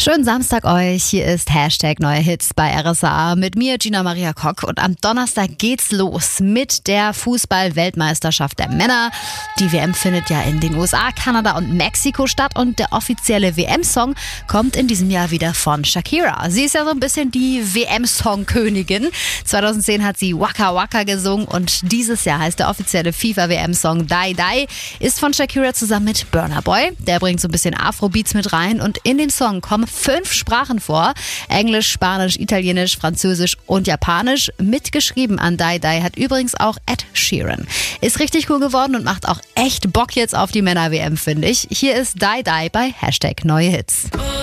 Schönen Samstag euch. Hier ist Hashtag Neue Hits bei RSA mit mir, Gina Maria Kock. Und am Donnerstag geht's los mit der Fußball-Weltmeisterschaft der Männer. Die WM findet ja in den USA, Kanada und Mexiko statt. Und der offizielle WM-Song kommt in diesem Jahr wieder von Shakira. Sie ist ja so ein bisschen die WM-Song-Königin. 2010 hat sie Waka Waka gesungen. Und dieses Jahr heißt der offizielle FIFA-WM-Song Die Die. Ist von Shakira zusammen mit Burna Boy. Der bringt so ein bisschen Afrobeats mit rein. Und in dem Song kommen 5 Sprachen vor. Englisch, Spanisch, Italienisch, Französisch und Japanisch. Mitgeschrieben an Die Die hat übrigens auch Ed Sheeran. Ist richtig cool geworden und macht auch echt Bock jetzt auf die Männer-WM, finde ich. Hier ist Die Die bei Hashtag Neue Hits.